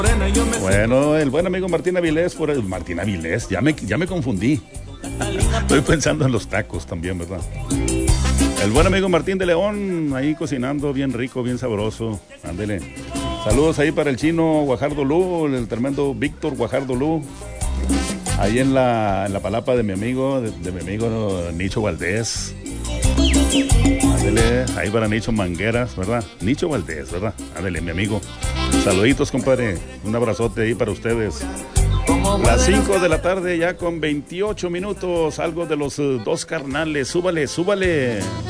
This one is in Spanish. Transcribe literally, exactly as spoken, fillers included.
Bueno, el buen amigo Martín Avilés, por el Martín Avilés, ya me, ya me confundí. Estoy pensando en los tacos también, ¿verdad? El buen amigo Martín de León, ahí cocinando bien rico, bien sabroso. Ándele. Saludos ahí para el chino Guajardo Lu, el tremendo Víctor Guajardo Lu. Ahí en la, en la palapa de mi amigo, de, de mi amigo Nicho Valdés. Ándele, ahí para Nicho Mangueras, ¿verdad? Nicho Valdés, ¿verdad? Ándele, mi amigo. Saluditos, compadre. Un abrazote ahí para ustedes. Las cinco de la tarde ya con veintiocho minutos. Algo de los uh, dos carnales. Súbale, súbale.